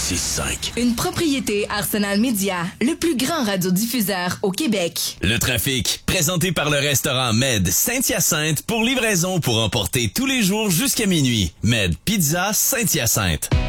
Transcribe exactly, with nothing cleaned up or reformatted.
six cinq. Une propriété Arsenal Média, le plus grand radiodiffuseur au Québec. Le trafic, présenté par le restaurant Med Saint-Hyacinthe pour livraison pour emporter tous les jours jusqu'à minuit. Med Pizza Saint-Hyacinthe.